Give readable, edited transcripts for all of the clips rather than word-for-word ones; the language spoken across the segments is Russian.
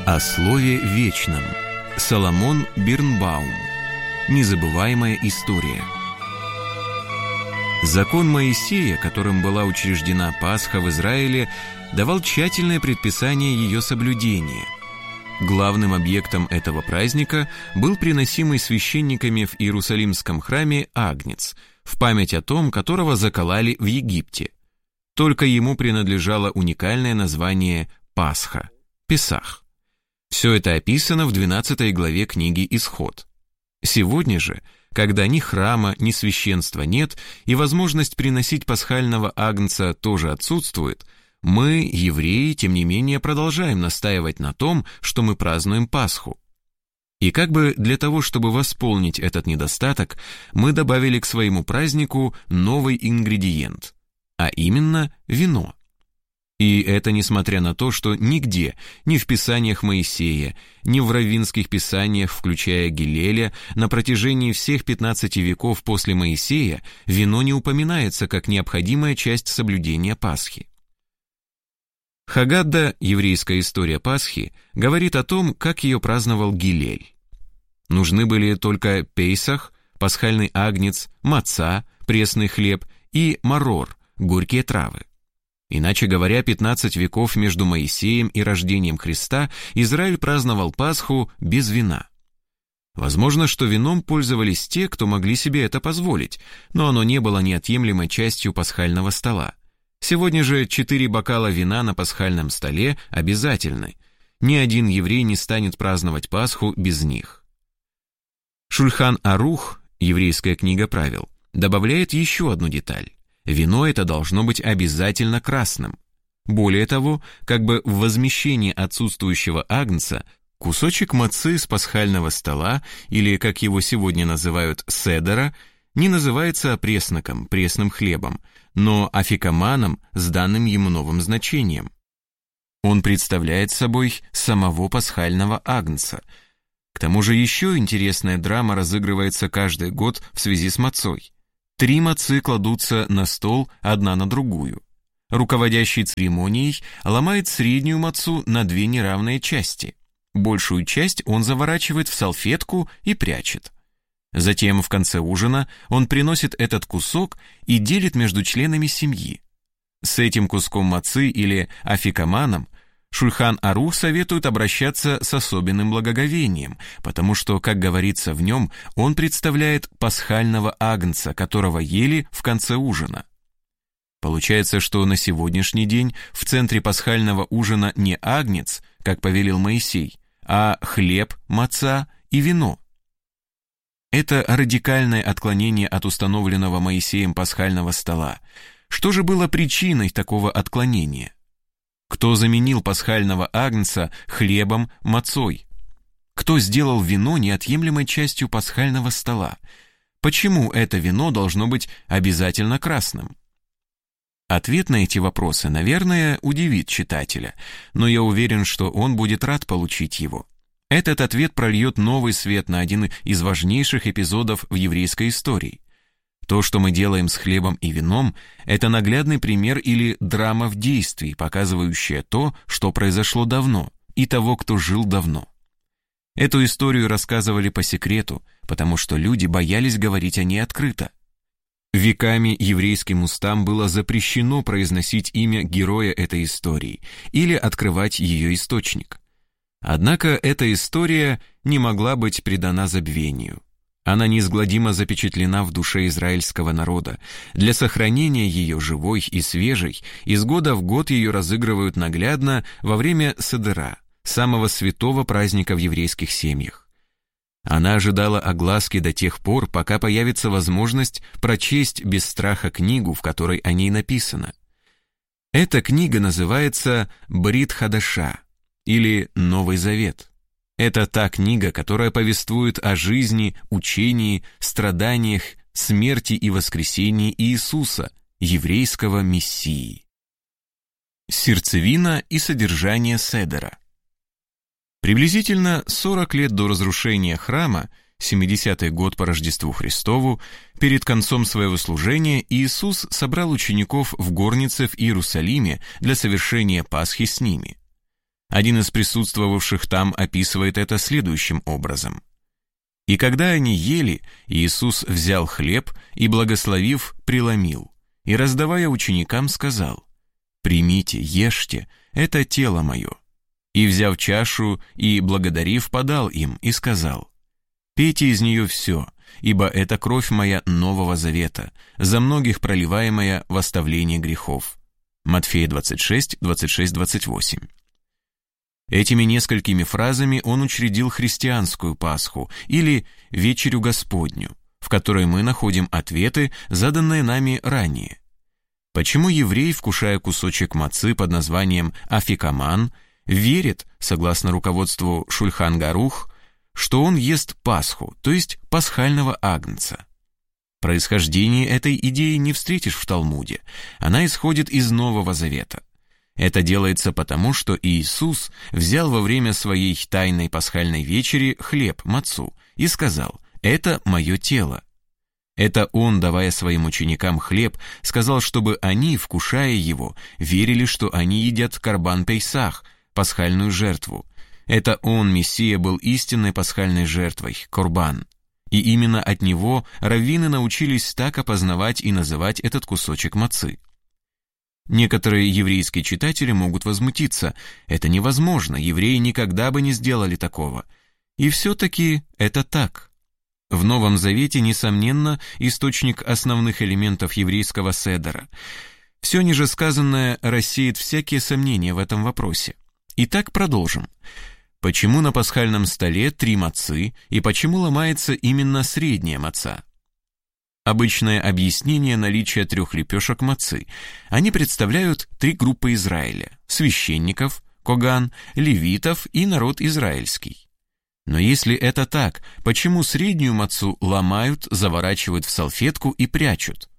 О слове вечном. Соломон Бирнбаум. Незабываемая история. Закон Моисея, которым была учреждена Пасха в Израиле, давал тщательное предписание ее соблюдения. Главным объектом этого праздника был приносимый священниками в Иерусалимском храме агнец, в память о том, которого закололи в Египте. Только ему принадлежало уникальное название Пасха, Песах. Все это описано в 12 главе книги «Исход». Сегодня же, когда ни храма, ни священства нет, и возможность приносить пасхального агнца тоже отсутствует, мы, евреи, тем не менее продолжаем настаивать на том, что мы празднуем Пасху. И как бы для того, чтобы восполнить этот недостаток, мы добавили к своему празднику новый ингредиент, а именно вино. И это несмотря на то, что нигде, ни в Писаниях Моисея, ни в раввинских писаниях, включая Гилеля, на протяжении всех 15 веков после Моисея вино не упоминается как необходимая часть соблюдения Пасхи. Хаггада, еврейская история Пасхи, говорит о том, как ее праздновал Гилель. Нужны были только пейсах, пасхальный агнец, маца, пресный хлеб и марор, горькие травы. Иначе говоря, 15 веков между Моисеем и рождением Христа Израиль праздновал Пасху без вина. Возможно, что вином пользовались те, кто могли себе это позволить, но оно не было неотъемлемой частью пасхального стола. Сегодня же 4 бокала вина на пасхальном столе обязательны. Ни один еврей не станет праздновать Пасху без них. Шульхан Арух, еврейская книга правил, добавляет еще одну деталь. Вино это должно быть обязательно красным. Более того, как бы в возмещении отсутствующего агнца, кусочек мацы с пасхального стола, или, как его сегодня называют, седера, не называется опресноком, пресным хлебом, но афикаманом с данным ему новым значением. Он представляет собой самого пасхального агнца. К тому же еще интересная драма разыгрывается каждый год в связи с мацой. 3 мацы кладутся на стол одна на другую. Руководящий церемонией ломает среднюю мацу на 2 неравные части. Большую часть он заворачивает в салфетку и прячет. Затем в конце ужина он приносит этот кусок и делит между членами семьи. С этим куском мацы или афикаманом Шульхан Арух советует обращаться с особенным благоговением, потому что, как говорится в нем, он представляет пасхального агнца, которого ели в конце ужина. Получается, что на сегодняшний день в центре пасхального ужина не агнец, как повелел Моисей, а хлеб, маца и вино. Это радикальное отклонение от установленного Моисеем пасхального стола. Что же было причиной такого отклонения? Кто заменил пасхального агнца хлебом, мацой? Кто сделал вино неотъемлемой частью пасхального стола? Почему это вино должно быть обязательно красным? Ответ на эти вопросы, наверное, удивит читателя, но я уверен, что он будет рад получить его. Этот ответ прольет новый свет на один из важнейших эпизодов в еврейской истории. То, что мы делаем с хлебом и вином, это наглядный пример или драма в действии, показывающая то, что произошло давно, и того, кто жил давно. Эту историю рассказывали по секрету, потому что люди боялись говорить о ней открыто. Веками еврейским устам было запрещено произносить имя героя этой истории или открывать ее источник. Однако эта история не могла быть предана забвению. Она неизгладимо запечатлена в душе израильского народа. Для сохранения ее живой и свежей из года в год ее разыгрывают наглядно во время Седера, самого святого праздника в еврейских семьях. Она ожидала огласки до тех пор, пока появится возможность прочесть без страха книгу, в которой о ней написано. Эта книга называется «Брит Хадаша» или «Новый Завет». Это та книга, которая повествует о жизни, учении, страданиях, смерти и воскресении Иисуса, еврейского Мессии. Сердцевина и содержание седера. Приблизительно 40 лет до разрушения храма, 70-й год по Рождеству Христову, перед концом своего служения Иисус собрал учеников в горнице в Иерусалиме для совершения Пасхи с ними. Один из присутствовавших там описывает это следующим образом. «И когда они ели, Иисус взял хлеб и, благословив, преломил, и, раздавая ученикам, сказал: „Примите, ешьте, это тело мое“. И, взяв чашу и, благодарив, подал им и сказал: „Пейте из нее все, ибо это кровь моя нового завета, за многих проливаемая в оставление грехов“». Матфея 26, 26, 28. Этими несколькими фразами он учредил христианскую Пасху или Вечерю Господню, в которой мы находим ответы, заданные нами ранее. Почему еврей, вкушая кусочек мацы под названием афикаман, верит, согласно руководству Шульхан Гарух, что он ест Пасху, то есть пасхального агнца? Происхождение этой идеи не встретишь в Талмуде, она исходит из Нового Завета. Это делается потому, что Иисус взял во время своей тайной пасхальной вечери хлеб, мацу, и сказал: «Это мое тело». Это он, давая своим ученикам хлеб, сказал, чтобы они, вкушая его, верили, что они едят корбан пейсах, пасхальную жертву. Это он, Мессия, был истинной пасхальной жертвой, корбан. И именно от него раввины научились так опознавать и называть этот кусочек мацы. Некоторые еврейские читатели могут возмутиться: это невозможно, евреи никогда бы не сделали такого. И все-таки это так. В Новом Завете, несомненно, источник основных элементов еврейского седера. Все ниже сказанное рассеет всякие сомнения в этом вопросе. Итак, продолжим. Почему на пасхальном столе 3 мацы и почему ломается именно средняя маца? Обычное объяснение наличия 3 лепешек мацы. Они представляют 3 группы Израиля: священников, коган, левитов и народ израильский. Но если это так, почему среднюю мацу ломают, заворачивают в салфетку и прячут?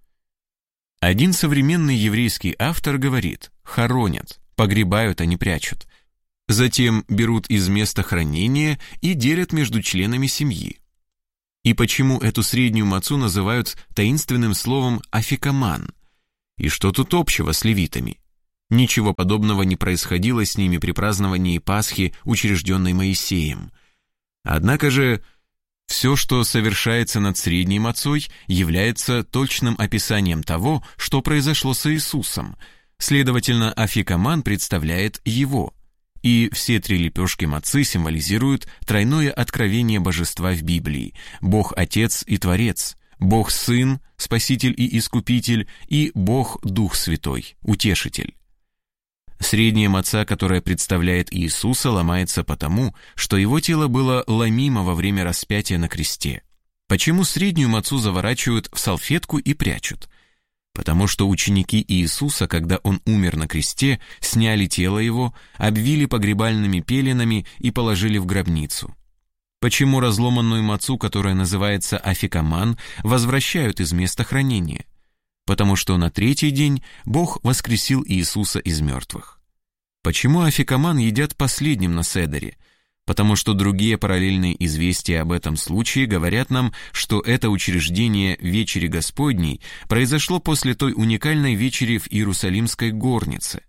Один современный еврейский автор говорит: хоронят, погребают, а не прячут. Затем берут из места хранения и делят между членами семьи. И почему эту среднюю мацу называют таинственным словом афикаман? И что тут общего с левитами? Ничего подобного не происходило с ними при праздновании Пасхи, учрежденной Моисеем. Однако же все, что совершается над средней мацой, является точным описанием того, что произошло с Иисусом. Следовательно, афикаман представляет его. И все 3 лепешки мацы символизируют тройное откровение божества в Библии: Бог Отец и Творец, Бог Сын, Спаситель и Искупитель, и Бог Дух Святой, Утешитель. Средняя маца, которая представляет Иисуса, ломается потому, что его тело было ломимо во время распятия на кресте. Почему среднюю мацу заворачивают в салфетку и прячут? Потому что ученики Иисуса, когда он умер на кресте, сняли тело его, обвили погребальными пеленами и положили в гробницу. Почему разломанную мацу, которая называется афикаман, возвращают из места хранения? Потому что на 3-й день Бог воскресил Иисуса из мертвых. Почему афикаман едят последним на седере? Потому что другие параллельные известия об этом случае говорят нам, что это учреждение Вечери Господней произошло после той уникальной вечери в Иерусалимской горнице.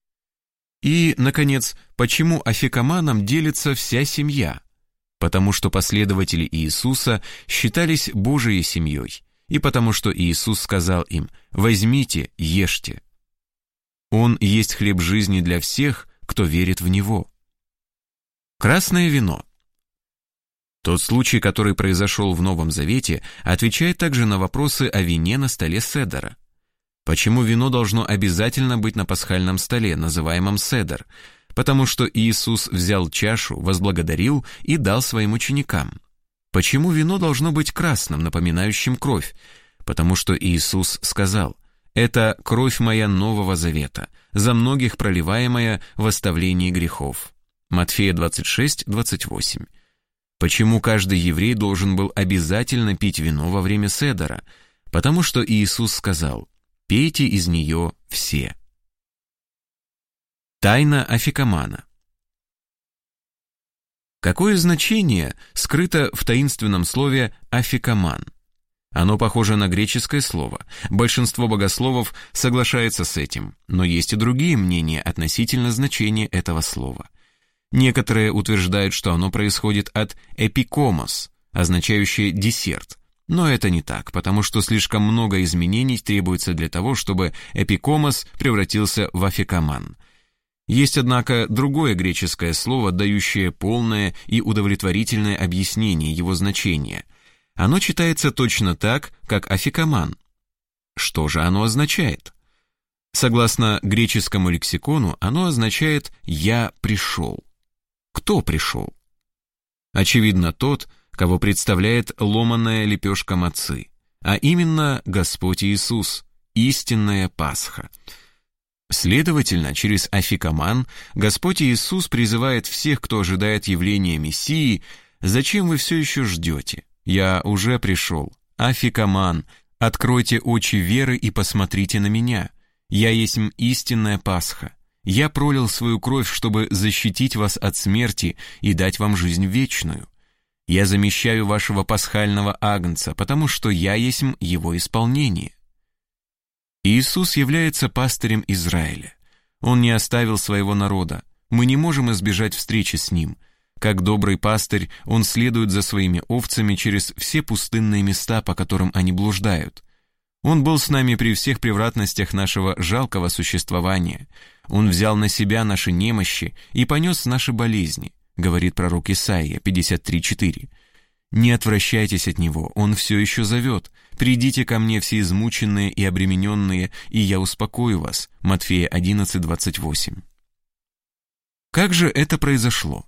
И, наконец, почему афикаманом делится вся семья? Потому что последователи Иисуса считались Божией семьей, и потому что Иисус сказал им: «Возьмите, ешьте». Он есть хлеб жизни для всех, кто верит в Него. Красное вино. Тот случай, который произошел в Новом Завете, отвечает также на вопросы о вине на столе седера. Почему вино должно обязательно быть на пасхальном столе, называемом седер? Потому что Иисус взял чашу, возблагодарил и дал своим ученикам. Почему вино должно быть красным, напоминающим кровь? Потому что Иисус сказал: «Это кровь моя нового завета, за многих проливаемая в оставлении грехов». Матфея 26, 28. Почему каждый еврей должен был обязательно пить вино во время седера? Потому что Иисус сказал: «Пейте из нее все». Тайна афикамана. Какое значение скрыто в таинственном слове «афикаман»? Оно похоже на греческое слово. Большинство богословов соглашается с этим, но есть и другие мнения относительно значения этого слова. Некоторые утверждают, что оно происходит от «эпикомос», означающее «десерт». Но это не так, потому что слишком много изменений требуется для того, чтобы эпикомос превратился в афикоман. Есть, однако, другое греческое слово, дающее полное и удовлетворительное объяснение его значения. Оно читается точно так, как афикоман. Что же оно означает? Согласно греческому лексикону, оно означает «я пришел». Кто пришел? Очевидно, тот, кого представляет ломаная лепешка мацы, а именно Господь Иисус, истинная Пасха. Следовательно, через афикоман Господь Иисус призывает всех, кто ожидает явления Мессии: «Зачем вы все еще ждете? Я уже пришел. Афикоман, откройте очи веры и посмотрите на меня. Я есть истинная Пасха. Я пролил свою кровь, чтобы защитить вас от смерти и дать вам жизнь вечную. Я замещаю вашего пасхального агнца, потому что я есть его исполнение». Иисус является пастырем Израиля. Он не оставил своего народа. Мы не можем избежать встречи с ним. Как добрый пастырь, он следует за своими овцами через все пустынные места, по которым они блуждают. Он был с нами при всех превратностях нашего жалкого существования. Он взял на себя наши немощи и понес наши болезни, говорит пророк Исаия 53:4. Не отвращайтесь от него, он все еще зовет. Придите ко мне все измученные и обремененные, и я успокою вас. Матфея 11:28. Как же это произошло?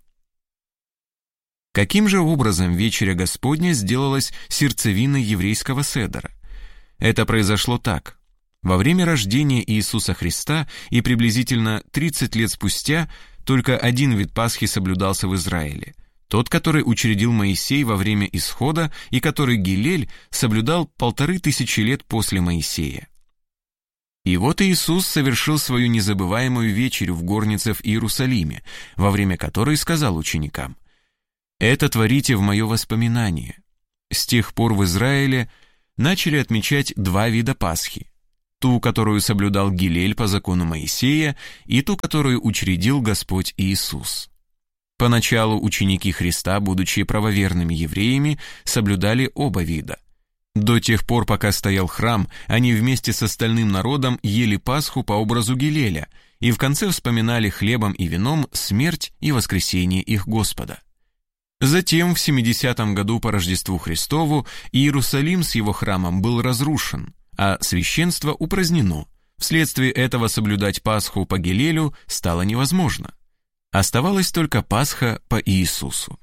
Каким же образом вечеря Господня сделалась сердцевиной еврейского седера? Это произошло так. Во время рождения Иисуса Христа и приблизительно 30 лет спустя только один вид Пасхи соблюдался в Израиле. Тот, который учредил Моисей во время Исхода и который Гилель соблюдал 1500 лет после Моисея. И вот Иисус совершил свою незабываемую вечерю в горнице в Иерусалиме, во время которой сказал ученикам: «Это творите в мое воспоминание». С тех пор в Израиле начали отмечать два вида Пасхи: ту, которую соблюдал Гилель по закону Моисея, и ту, которую учредил Господь Иисус. Поначалу ученики Христа, будучи правоверными евреями, соблюдали оба вида. До тех пор, пока стоял храм, они вместе с остальным народом ели Пасху по образу Гилеля и в конце вспоминали хлебом и вином смерть и воскресение их Господа. Затем, в 70-м году по Рождеству Христову, Иерусалим с его храмом был разрушен, а священство упразднено. Вследствие этого соблюдать Пасху по Гилелю стало невозможно. Оставалась только Пасха по Иисусу.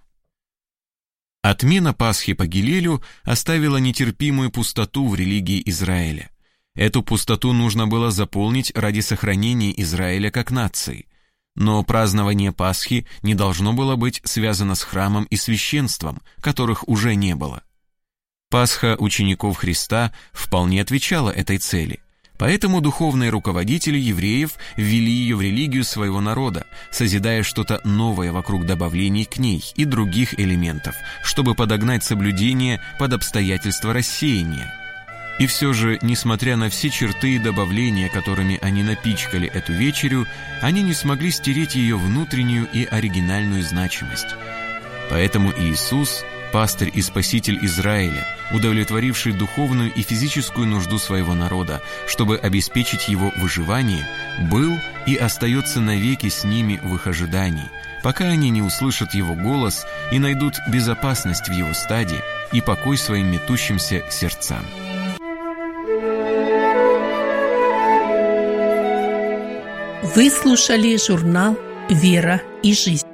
Отмена Пасхи по Гилелю оставила нетерпимую пустоту в религии Израиля. Эту пустоту нужно было заполнить ради сохранения Израиля как нации. Но празднование Пасхи не должно было быть связано с храмом и священством, которых уже не было. Пасха учеников Христа вполне отвечала этой цели. Поэтому духовные руководители евреев ввели ее в религию своего народа, созидая что-то новое вокруг добавлений к ней и других элементов, чтобы подогнать соблюдение под обстоятельства рассеяния. И все же, несмотря на все черты и добавления, которыми они напичкали эту вечерю, они не смогли стереть ее внутреннюю и оригинальную значимость. Поэтому Иисус, пастырь и спаситель Израиля, удовлетворивший духовную и физическую нужду своего народа, чтобы обеспечить его выживание, был и остается навеки с ними в их ожидании, пока они не услышат его голос и найдут безопасность в его стаде и покой своим метущимся сердцам. Вы слушали журнал «Вера и жизнь».